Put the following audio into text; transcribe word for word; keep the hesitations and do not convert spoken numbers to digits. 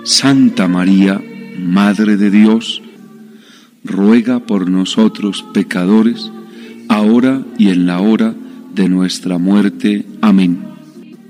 Santa María, Madre de Dios, ruega por nosotros pecadores, ahora y en la hora de nuestra muerte. Amén.